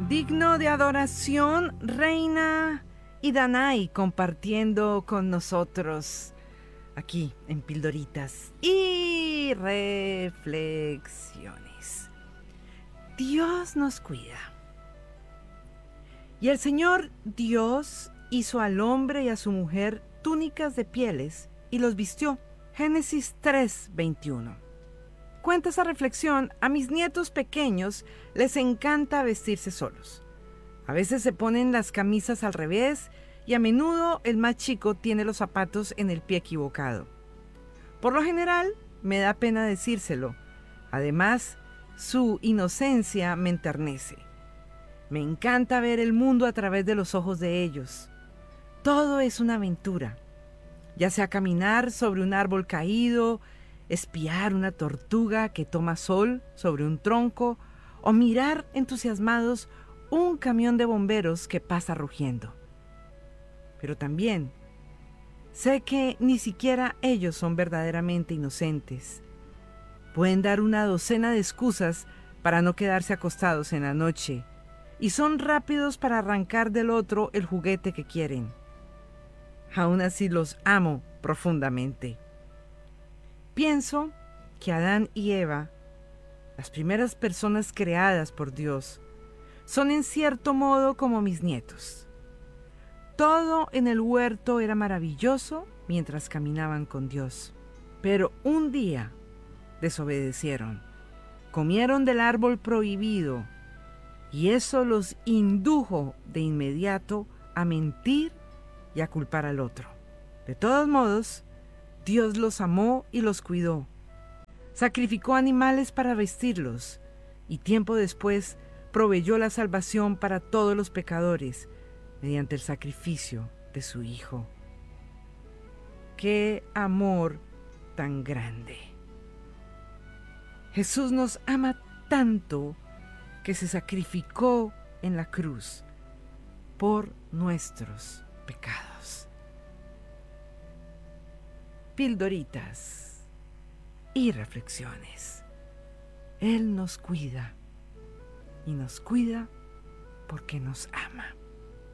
Digno de adoración, Reina y Danai compartiendo con nosotros aquí en Pildoritas y Reflexiones. Dios nos cuida. Y el Señor Dios hizo al hombre y a su mujer túnicas de pieles y los vistió. Génesis 3:21. Cuenta esa reflexión: a mis nietos pequeños les encanta vestirse solos. A veces se ponen las camisas al revés y a menudo el más chico tiene los zapatos en el pie equivocado. Por lo general, me da pena decírselo. Además, su inocencia me enternece. Me encanta ver el mundo a través de los ojos de ellos. Todo es una aventura, ya sea caminar sobre un árbol caído, espiar una tortuga que toma sol sobre un tronco o mirar entusiasmados un camión de bomberos que pasa rugiendo. Pero también sé que ni siquiera ellos son verdaderamente inocentes. Pueden dar una docena de excusas para no quedarse acostados en la noche y son rápidos para arrancar del otro el juguete que quieren. Aún así los amo profundamente. Pienso que Adán y Eva, las primeras personas creadas por Dios, son en cierto modo como mis nietos. Todo en el huerto era maravilloso mientras caminaban con Dios. Pero un día desobedecieron, comieron del árbol prohibido y eso los indujo de inmediato a mentir y a culpar al otro. De todos modos, Dios los amó y los cuidó. Sacrificó animales para vestirlos y tiempo después proveyó la salvación para todos los pecadores mediante el sacrificio de su Hijo. ¡Qué amor tan grande! Jesús nos ama tanto que se sacrificó en la cruz por nuestros pecados. Pildoritas y reflexiones. Él nos cuida y nos cuida porque nos ama.